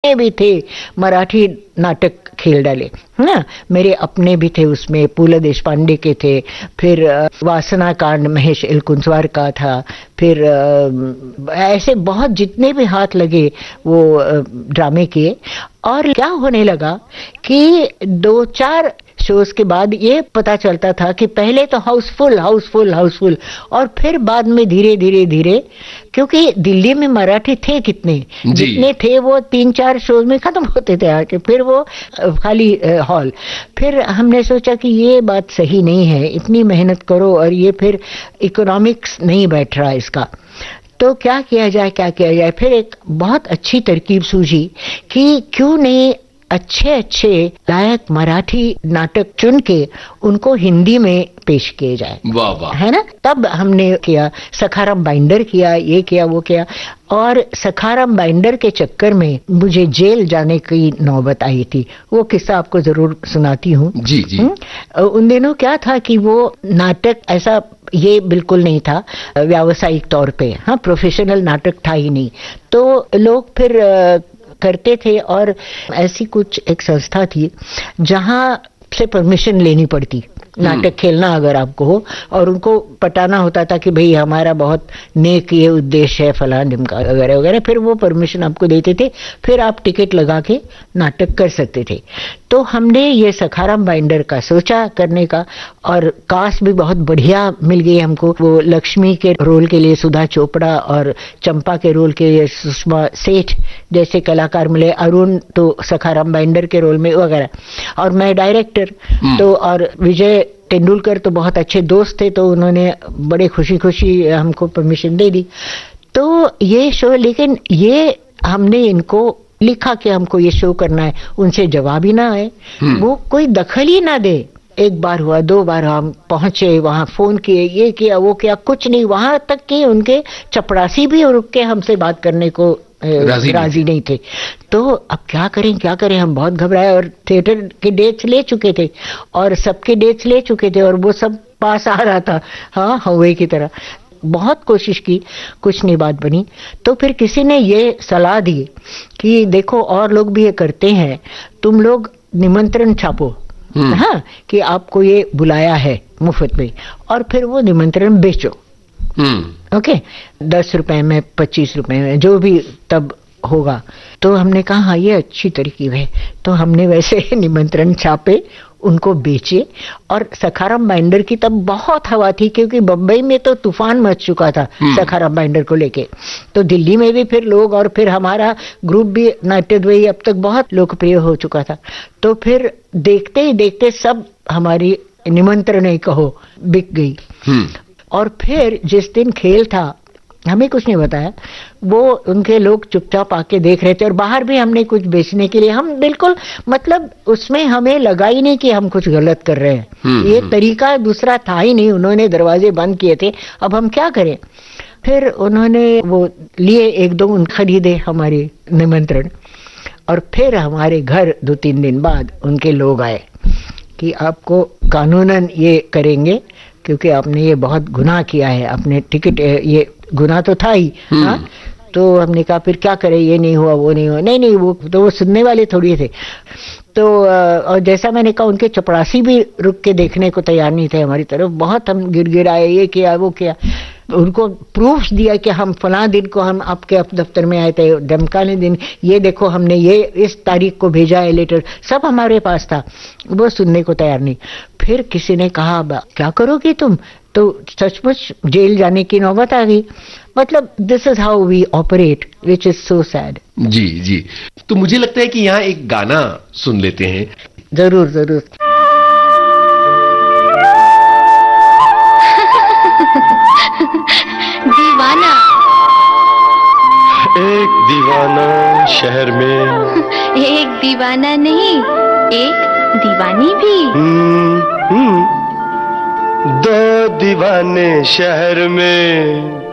जितने भी थे मराठी नाटक खेल डाले ना, मेरे अपने भी थे उसमें, पु.ल. देशपांडे के थे, फिर वासना कांड महेश एलकुंचवार का था, फिर ऐसे बहुत जितने भी हाथ लगे वो ड्रामे किए। और क्या होने लगा कि 2-4 शोज के बाद ये पता चलता था कि पहले तो हाउसफुल और फिर बाद में धीरे धीरे क्योंकि दिल्ली में मराठी थे कितने, जितने थे वो 3-4 शोज में खत्म होते थे आके, फिर वो खाली हॉल। फिर हमने सोचा कि ये बात सही नहीं है, इतनी मेहनत करो और ये फिर इकोनॉमिक्स नहीं बैठ रहा इसका, तो क्या किया जाए। फिर एक बहुत अच्छी तरकीब सूझी कि क्यों नहीं अच्छे लायक मराठी नाटक चुन के उनको हिंदी में पेश किए जाए। वाह वाह, है ना। तब हमने किया, सखाराम बाइंडर किया, ये किया वो किया। और सखाराम बाइंडर के चक्कर में मुझे जेल जाने की नौबत आई थी। वो किस्सा आपको जरूर सुनाती हूँ। जी जी। उन दिनों क्या था कि वो नाटक ऐसा ये बिल्कुल नहीं था व्यावसायिक तौर पे, हाँ, प्रोफेशनल नाटक था ही नहीं, तो लोग फिर करते थे। और ऐसी कुछ एक संस्था थी जहां से परमिशन लेनी पड़ती नाटक खेलना अगर आपको हो, और उनको पटाना होता था कि भाई हमारा बहुत नेक ये उद्देश्य है फलां ढिमका वगैरह वगैरह, फिर वो परमिशन आपको देते थे, फिर आप टिकट लगा के नाटक कर सकते थे। तो हमने ये सखाराम बाइंडर का सोचा करने का, और कास्ट भी बहुत बढ़िया मिल गई हमको। वो लक्ष्मी के रोल के लिए सुधा चोपड़ा और चंपा के रोल के लिए सुषमा सेठ जैसे कलाकार मिले, अरुण तो सखाराम बाइंडर के रोल में वगैरह, और मैं डायरेक्टर। तो और विजय तेंदुलकर तो बहुत अच्छे दोस्त थे, तो उन्होंने बड़े खुशी हमको परमिशन दे दी। तो ये शो, लेकिन ये हमने इनको लिखा कि हमको ये शो करना है, उनसे जवाब ही ना आए, वो कोई दखल ही ना दे। 1 बार हुआ, 2 बार हम पहुंचे वहां, फोन किए, ये किया वो किया, कुछ नहीं। वहां तक कि उनके चपरासी भी रुक के हमसे बात करने को राजी नहीं थे। तो अब क्या करें, हम बहुत घबराए। और थिएटर के डेट्स ले चुके थे और सबके डेट्स ले चुके थे, और वो सब पास आ रहा था, हाँ, हवा की तरह। बहुत कोशिश की, कुछ नहीं बात बनी। तो फिर किसी ने ये सलाह दी कि देखो और लोग भी ये करते हैं, तुम लोग निमंत्रण छापो, हाँ, कि आपको ये बुलाया है मुफ्त में, और फिर वो निमंत्रण बेचो। ओके, 10 रुपए में, 25 रुपए में, जो भी तब होगा। तो हमने कहा हाँ ये अच्छी तरकीब है। तो हमने वैसे निमंत्रण छापे, उनको बेचे। और सखाराम बाइंडर की तब बहुत हवा थी, क्योंकि बम्बई में तो तूफान मच चुका था सखाराम बाइंडर को लेके। तो दिल्ली में भी फिर लोग, और फिर हमारा ग्रुप भी नाट्यद्वयी अब तक बहुत लोकप्रिय हो चुका था। तो फिर देखते ही देखते सब हमारी निमंत्रण ही कहो बिक गई। और फिर जिस दिन खेल था, हमें कुछ नहीं बताया, वो उनके लोग चुपचाप आके देख रहे थे। और बाहर भी हमने कुछ बेचने के लिए, हम बिल्कुल मतलब उसमें हमें लगा ही नहीं कि हम कुछ गलत कर रहे हैं। ये तरीका दूसरा था ही नहीं, उन्होंने दरवाजे बंद किए थे, अब हम क्या करें। फिर उन्होंने वो लिए 1-2 खरीदे हमारे निमंत्रण, और फिर हमारे घर 2-3 दिन बाद उनके लोग आए कि आपको कानूनन ये करेंगे, क्योंकि आपने ये बहुत गुनाह किया है, अपने टिकट, ये गुनाह तो था ही। हाँ, तो हमने कहा फिर क्या करें, ये नहीं हुआ वो नहीं हुआ, नहीं वो तो वो सुनने वाले थोड़ी थे। तो और जैसा मैंने कहा, उनके चपरासी भी रुक के देखने को तैयार नहीं थे हमारी तरफ। बहुत हम गिड़गिड़ाए, ये किया वो किया, उनको प्रूफ दिया कि हम फलां दिन को हम आपके दफ्तर में आए थे, धमकाने दिन, ये देखो हमने ये इस तारीख को भेजा है लेटर, सब हमारे पास था। वो सुनने को तैयार नहीं। फिर किसी ने कहा क्या करोगी तुम, तो सचमुच जेल जाने की नौबत आ गई। मतलब this is how we operate, which is so sad. जी जी। तो मुझे लगता है कि यहाँ एक गाना सुन लेते हैं। जरूर। दीवाना, एक दीवाना शहर में, एक दीवाना नहीं, एक दीवानी भी। 2 दीवाने शहर में,